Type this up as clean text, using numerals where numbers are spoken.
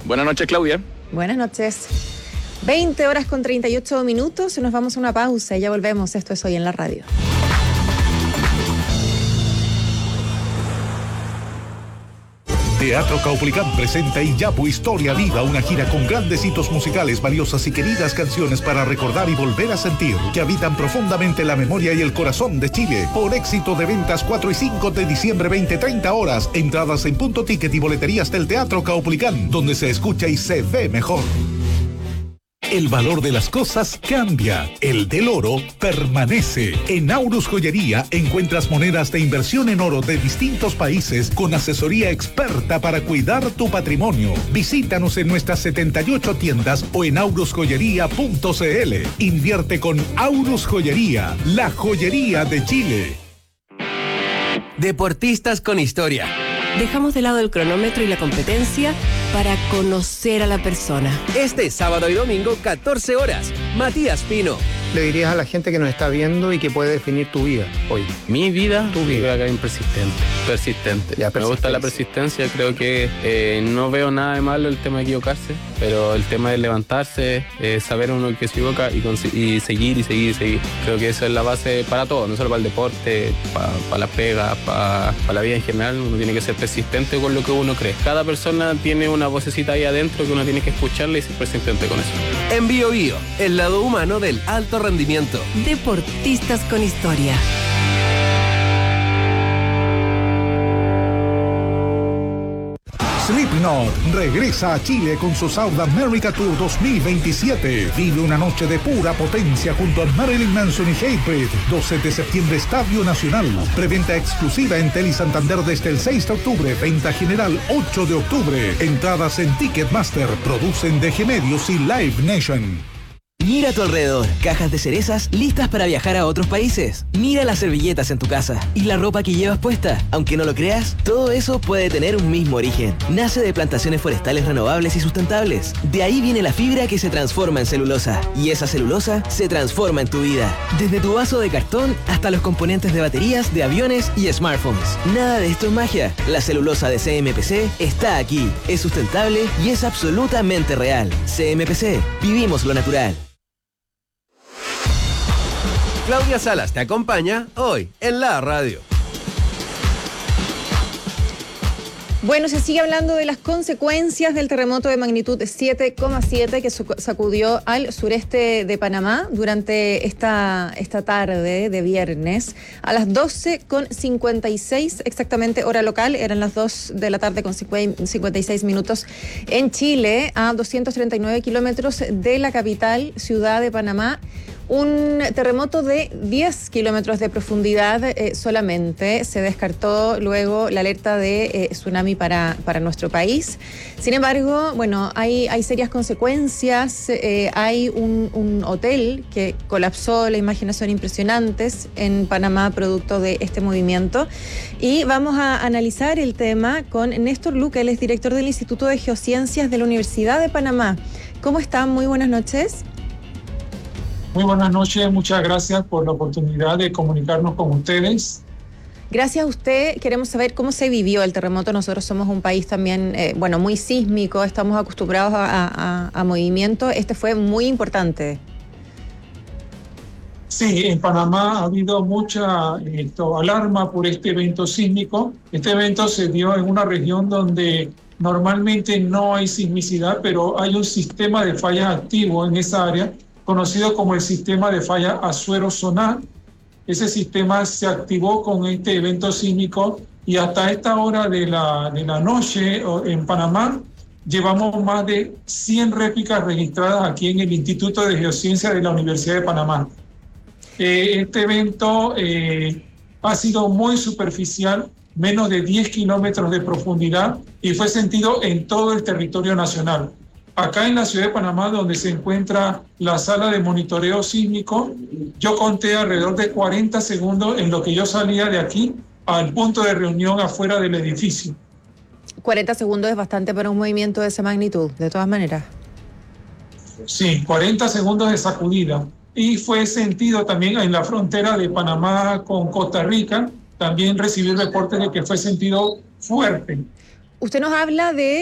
Buenas noches, Claudia. Buenas noches. 20 horas con 38 minutos. Nos vamos a una pausa y ya volvemos. Esto es Hoy en la Radio. Teatro Caupolicán presenta Iyapu Historia Viva, una gira con grandes hitos musicales, valiosas y queridas canciones para recordar y volver a sentir, que habitan profundamente la memoria y el corazón de Chile. Por éxito de ventas 4 y 5 de diciembre, 20-30 horas. Entradas en Punto Ticket y boleterías del Teatro Caupolicán, donde se escucha y se ve mejor. El valor de las cosas cambia, el del oro permanece. En Aurus Joyería encuentras monedas de inversión en oro de distintos países con asesoría experta para cuidar tu patrimonio. Visítanos en nuestras 78 tiendas o en aurusjoyería.cl. Invierte con Aurus Joyería, la joyería de Chile. Deportistas con historia. Dejamos de lado el cronómetro y la competencia para conocer a la persona. Este sábado y domingo, 14 horas. Matías Pino. Le dirías a la gente que nos está viendo y que puede definir tu vida hoy? Mi vida, tu vida. Creo que hay persistente. Ya, me gusta la persistencia, creo que no veo nada de malo el tema de equivocarse, pero el tema de levantarse, saber uno que se equivoca y seguir. Creo que esa es la base para todo, no solo para el deporte, para la pega, para la vida en general. Uno tiene que ser persistente con lo que uno cree. Cada persona tiene una vocecita ahí adentro que uno tiene que escucharla y ser persistente con eso. En Bio Bio, el lado humano del alto rendimiento. Deportistas con historia. Slipknot regresa a Chile con su South America Tour 2027. Vive una noche de pura potencia junto a Marilyn Manson y Hatebreed. 12 de septiembre, Estadio Nacional. Preventa exclusiva en Tele Santander desde el 6 de octubre. Venta general 8 de octubre. Entradas en Ticketmaster. Producen DG Medios y Live Nation. Mira a tu alrededor, cajas de cerezas listas para viajar a otros países. Mira las servilletas en tu casa y la ropa que llevas puesta. Aunque no lo creas, todo eso puede tener un mismo origen. Nace de plantaciones forestales renovables y sustentables. De ahí viene la fibra que se transforma en celulosa. Y esa celulosa se transforma en tu vida. Desde tu vaso de cartón hasta los componentes de baterías, de aviones y smartphones. Nada de esto es magia. La celulosa de CMPC está aquí. Es sustentable y es absolutamente real. CMPC, vivimos lo natural. Claudia Salas te acompaña hoy en la radio. Bueno, se sigue hablando de las consecuencias del terremoto de magnitud 7,7 que sacudió al sureste de Panamá durante esta tarde de viernes a las 12:56 exactamente hora local. Eran las 2 de la tarde con 56 minutos en Chile, a 239 kilómetros de la capital, ciudad de Panamá. Un terremoto de 10 kilómetros de profundidad solamente. Se descartó luego la alerta de tsunami para nuestro país. Sin embargo, bueno, hay serias consecuencias. Hay un hotel que colapsó, las imágenes son impresionantes en Panamá producto de este movimiento. Y vamos a analizar el tema con Néstor Luque, él es director del Instituto de Geociencias de la Universidad de Panamá. ¿Cómo están? Muy buenas noches. Muy buenas noches, muchas gracias por la oportunidad de comunicarnos con ustedes. Gracias a usted. Queremos saber cómo se vivió el terremoto. Nosotros somos un país también, muy sísmico, estamos acostumbrados a movimiento. Este fue muy importante. Sí, en Panamá ha habido mucha alarma por este evento sísmico. Este evento se dio en una región donde normalmente no hay sismicidad, pero hay un sistema de fallas activo en esa área, conocido como el sistema de falla Azuero Sonar. Ese sistema se activó con este evento sísmico y hasta esta hora de la noche en Panamá llevamos más de 100 réplicas registradas aquí en el Instituto de Geociencias de la Universidad de Panamá. Este evento ha sido muy superficial, menos de 10 kilómetros de profundidad y fue sentido en todo el territorio nacional. Acá en la ciudad de Panamá, donde se encuentra la sala de monitoreo sísmico, yo conté alrededor de 40 segundos en lo que yo salía de aquí al punto de reunión afuera del edificio. 40 segundos es bastante para un movimiento de esa magnitud, de todas maneras. Sí, 40 segundos de sacudida. Y fue sentido también en la frontera de Panamá con Costa Rica. También recibí reportes de que fue sentido fuerte. Usted nos habla de